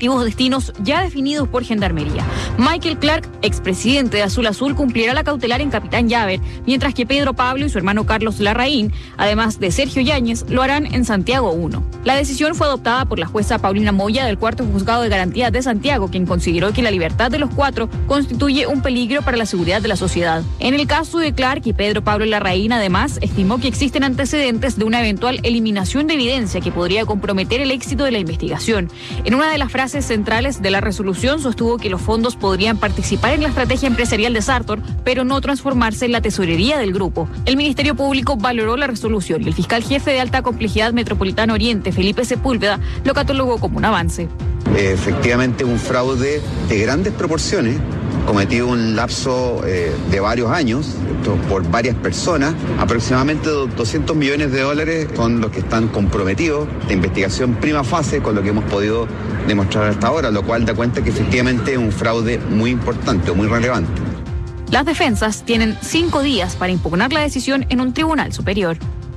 respectivos destinos ya definidos por Gendarmería. Michael Clark, expresidente de Azul Azul, cumplirá la cautelar en Capitán Llaver, mientras que Pedro Pablo y su hermano Carlos Larraín, además de Sergio Yáñez, lo harán en Santiago 1. La decisión fue adoptada por la jueza Paulina Moya del Cuarto Juzgado de Garantías de Santiago, quien consideró que la libertad de los cuatro constituye un peligro para la seguridad de la sociedad. En el caso de Clark y Pedro Pablo Larraín, además, estimó que existen antecedentes de una eventual eliminación de evidencia que podría comprometer el éxito de la investigación. En una de las frases centrales de la resolución sostuvo que los fondos podrían participar en la estrategia empresarial de Sartor, pero no transformarse en la tesorería del grupo. El Ministerio Público valoró la resolución y el fiscal jefe de Alta Complejidad Metropolitano Oriente, Felipe Sepúlveda, lo catalogó como un avance. Efectivamente, un fraude de grandes proporciones, cometido en un lapso de varios años por varias personas. Aproximadamente 200 millones de dólares son los que están comprometidos de investigación prima fase con lo que hemos podido demostrar hasta ahora, lo cual da cuenta que efectivamente es un fraude muy importante o muy relevante. Las defensas tienen 5 días para impugnar la decisión en un tribunal superior.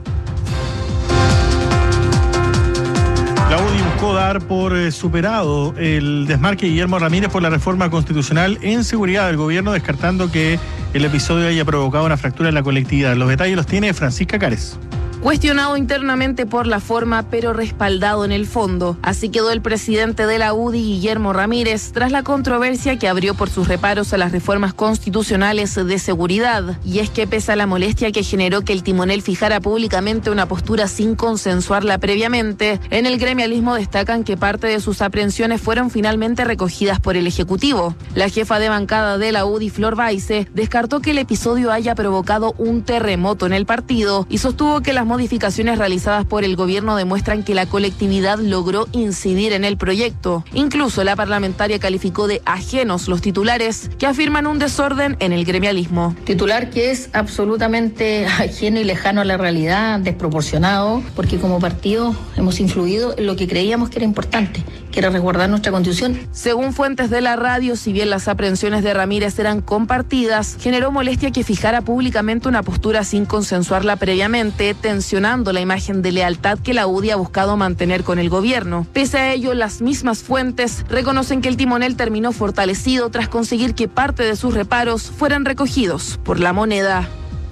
La UDI buscó dar por superado el desmarque de Guillermo Ramírez por la reforma constitucional en seguridad del gobierno, descartando que el episodio haya provocado una fractura en la colectividad. Los detalles los tiene Francisca Cares. Cuestionado internamente por la forma, pero respaldado en el fondo. Así quedó el presidente de la UDI, Guillermo Ramírez, tras la controversia que abrió por sus reparos a las reformas constitucionales de seguridad. Y es que pese a la molestia que generó que el timonel fijara públicamente una postura sin consensuarla previamente, en el gremialismo destacan que parte de sus aprehensiones fueron finalmente recogidas por el Ejecutivo. La jefa de bancada de la UDI, Flor Baize, descartó que el episodio haya provocado un terremoto en el partido y sostuvo que las modificaciones realizadas por el gobierno demuestran que la colectividad logró incidir en el proyecto. Incluso la parlamentaria calificó de ajenos los titulares que afirman un desorden en el gremialismo. Titular que es absolutamente ajeno y lejano a la realidad, desproporcionado, porque como partido hemos influido en lo que creíamos que era importante, que era resguardar nuestra Constitución. Según fuentes de la radio, si bien las aprehensiones de Ramírez eran compartidas, generó molestia que fijara públicamente una postura sin consensuarla previamente, tensionando la imagen de lealtad que la UDI ha buscado mantener con el gobierno. Pese a ello, las mismas fuentes reconocen que el timonel terminó fortalecido tras conseguir que parte de sus reparos fueran recogidos por la moneda.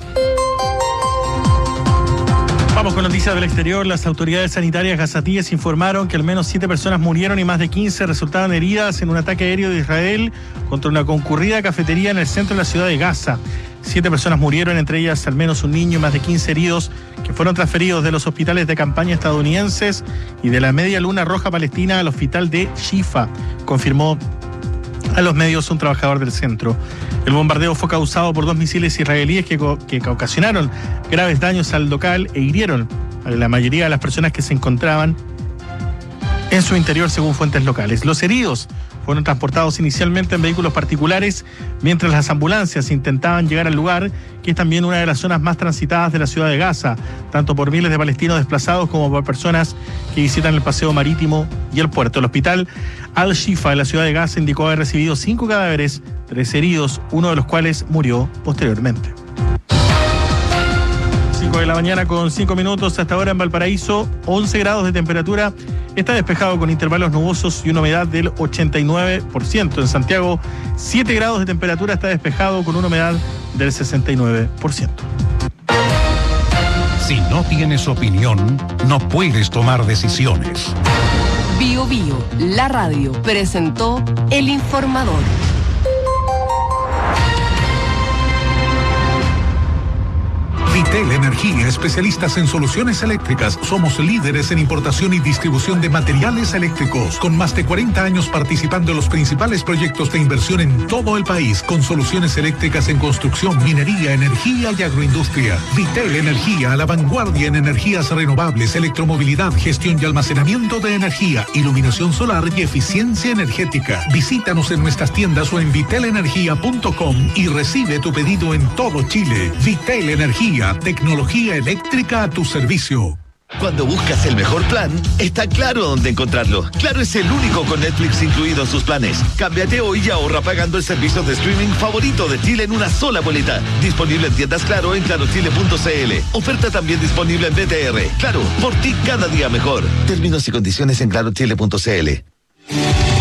Vamos con noticias del exterior. Las autoridades sanitarias gazatíes informaron que al menos 7 personas murieron y más de 15 resultaron heridas en un ataque aéreo de Israel contra una concurrida cafetería en el centro de la ciudad de Gaza. 7 personas murieron, entre ellas al menos un niño y más de 15 heridos, que fueron transferidos de los hospitales de campaña estadounidenses y de la Media Luna Roja Palestina al hospital de Shifa, confirmó a los medios un trabajador del centro. El bombardeo fue causado por 2 misiles israelíes que ocasionaron graves daños al local e hirieron a la mayoría de las personas que se encontraban en su interior, según fuentes locales. Los heridos fueron transportados inicialmente en vehículos particulares, mientras las ambulancias intentaban llegar al lugar, que es también una de las zonas más transitadas de la ciudad de Gaza, tanto por miles de palestinos desplazados como por personas que visitan el paseo marítimo y el puerto. El hospital Al-Shifa de la ciudad de Gaza indicó haber recibido 5 cadáveres, 3 heridos, uno de los cuales murió posteriormente. 5 de la mañana con 5 minutos. Hasta ahora en Valparaíso, 11 grados de temperatura. Está despejado con intervalos nubosos y una humedad del 89%. En Santiago, 7 grados de temperatura, está despejado con una humedad del 69%. Si no tienes opinión, no puedes tomar decisiones. Bio Bio, la radio, presentó El Informador. Vitel Energía, especialistas en soluciones eléctricas. Somos líderes en importación y distribución de materiales eléctricos, con más de 40 años participando en los principales proyectos de inversión en todo el país, con soluciones eléctricas en construcción, minería, energía y agroindustria. Vitel Energía, a la vanguardia en energías renovables, electromovilidad, gestión y almacenamiento de energía, iluminación solar y eficiencia energética. Visítanos en nuestras tiendas o en vitelenergia.com y recibe tu pedido en todo Chile. Vitel Energía, tecnología eléctrica a tu servicio. Cuando buscas el mejor plan, está Claro dónde encontrarlo. Claro es el único con Netflix incluido en sus planes. Cámbiate hoy y ahorra pagando el servicio de streaming favorito de Chile en una sola boleta. Disponible en tiendas Claro en clarochile.cl. Oferta también disponible en BTR. Claro, por ti cada día mejor. Términos y condiciones en clarochile.cl.